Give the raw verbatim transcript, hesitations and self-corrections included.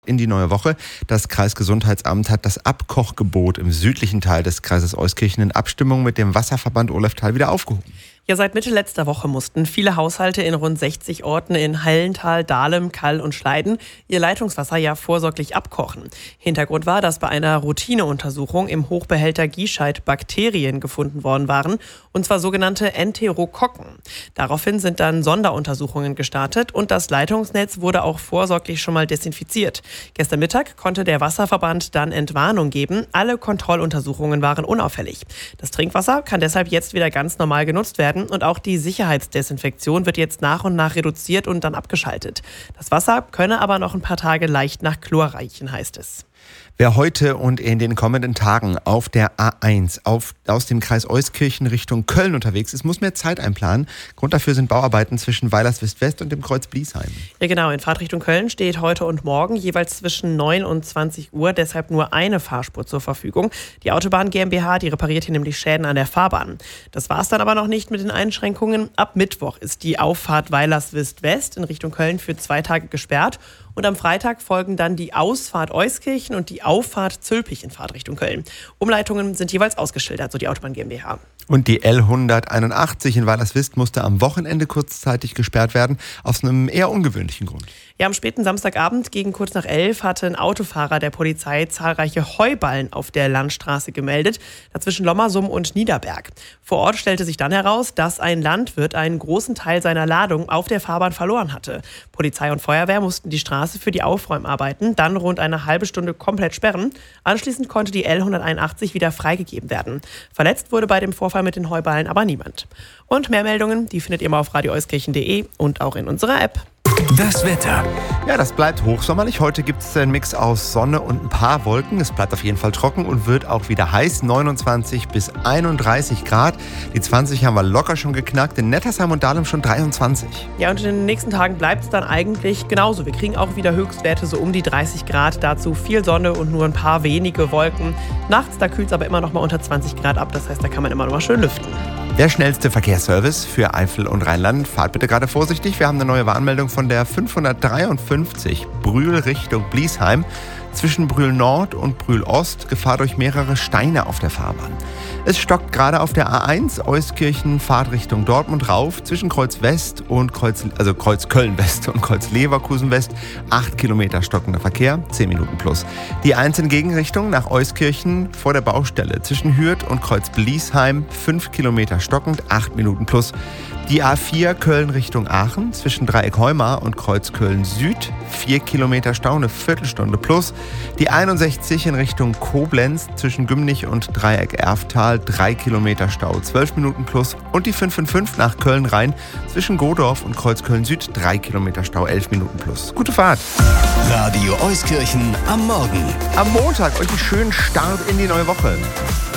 In die neue Woche. Das Kreisgesundheitsamt hat das Abkochgebot im südlichen Teil des Kreises Euskirchen in Abstimmung mit dem Wasserverband Oleftal wieder aufgehoben. Ja, seit Mitte letzter Woche mussten viele Haushalte in rund sechzig Orten in Hallental, Dahlem, Kall und Schleiden ihr Leitungswasser ja vorsorglich abkochen. Hintergrund war, dass bei einer Routineuntersuchung im Hochbehälter Giescheid Bakterien gefunden worden waren, und zwar sogenannte Enterokokken. Daraufhin sind dann Sonderuntersuchungen gestartet und das Leitungsnetz wurde auch vorsorglich schon mal desinfiziert. Gestern Mittag konnte der Wasserverband dann Entwarnung geben. Alle Kontrolluntersuchungen waren unauffällig. Das Trinkwasser kann deshalb jetzt wieder ganz normal genutzt werden. Und auch die Sicherheitsdesinfektion wird jetzt nach und nach reduziert und dann abgeschaltet. Das Wasser könne aber noch ein paar Tage leicht nach Chlor riechen, heißt es. Wer heute und in den kommenden Tagen auf der A eins auf, aus dem Kreis Euskirchen Richtung Köln unterwegs ist, muss mehr Zeit einplanen. Grund dafür sind Bauarbeiten zwischen Weilerswist-West und dem Kreuz Bliesheim. Ja genau, in Fahrtrichtung Köln steht heute und morgen jeweils zwischen neun und zwanzig Uhr deshalb nur eine Fahrspur zur Verfügung. Die Autobahn GmbH, die repariert hier nämlich Schäden an der Fahrbahn. Das war es dann aber noch nicht mit den Einschränkungen. Ab Mittwoch ist die Auffahrt Weilerswist-West in Richtung Köln für zwei Tage gesperrt. Und am Freitag folgen dann die Ausfahrt Euskirchen und die Auffahrt Zülpich in Fahrtrichtung Köln. Umleitungen sind jeweils ausgeschildert, so die Autobahn GmbH. Und die L hunderteinundachtzig in Weilerswist musste am Wochenende kurzzeitig gesperrt werden, aus einem eher ungewöhnlichen Grund. Ja, am späten Samstagabend gegen kurz nach elf hatte ein Autofahrer der Polizei zahlreiche Heuballen auf der Landstraße gemeldet, dazwischen Lommersum und Niederberg. Vor Ort stellte sich dann heraus, dass ein Landwirt einen großen Teil seiner Ladung auf der Fahrbahn verloren hatte. Polizei und Feuerwehr mussten die Straße für die Aufräumarbeiten dann rund eine halbe Stunde komplett sperren. Anschließend konnte die L hunderteinundachtzig wieder freigegeben werden. Verletzt wurde bei dem Vorfall mit den Heuballen aber niemand. Und mehr Meldungen, die findet ihr mal auf radio euskirchen punkt de und auch in unserer App. Das Wetter. Ja, das bleibt hochsommerlich. Heute gibt es einen Mix aus Sonne und ein paar Wolken. Es bleibt auf jeden Fall trocken und wird auch wieder heiß. neunundzwanzig bis einunddreißig Grad. Die zwanzig haben wir locker schon geknackt. In Nettersheim und Dahlem schon dreiundzwanzig. Ja, und in den nächsten Tagen bleibt es dann eigentlich genauso. Wir kriegen auch wieder Höchstwerte so um die dreißig Grad. Dazu viel Sonne und nur ein paar wenige Wolken. Nachts, da kühlt es aber immer noch mal unter zwanzig Grad ab. Das heißt, da kann man immer noch mal schön lüften. Der schnellste Verkehrsservice für Eifel und Rheinland. Fahrt bitte gerade vorsichtig. Wir haben eine neue Warnmeldung von der fünfhundertdreiundfünfzig Brühl Richtung Bliesheim. Zwischen Brühl Nord und Brühl Ost Gefahr durch mehrere Steine auf der Fahrbahn. Es stockt gerade auf der A eins Euskirchen Fahrt Richtung Dortmund rauf. Zwischen Kreuz West und Kreuz, also Kreuz Köln West und Kreuz Leverkusen West. Acht Kilometer stockender Verkehr, zehn Minuten plus. Die eins in Gegenrichtung nach Euskirchen vor der Baustelle. Zwischen Hürth und Kreuz Bliesheim fünf Kilometer stockend, acht Minuten plus. Die A vier Köln Richtung Aachen zwischen Dreieck Heumar und Kreuz Köln Süd, vier Kilometer Stau, eine Viertelstunde plus. Die einundsechzig in Richtung Koblenz zwischen Gümnich und Dreieck Erftal, drei Kilometer Stau, zwölf Minuten plus. Und die fünf fünf fünf nach Köln Rhein zwischen Godorf und Kreuz Köln Süd, drei Kilometer Stau, elf Minuten plus. Gute Fahrt! Radio Euskirchen am Morgen. Am Montag euch einen schönen Start in die neue Woche.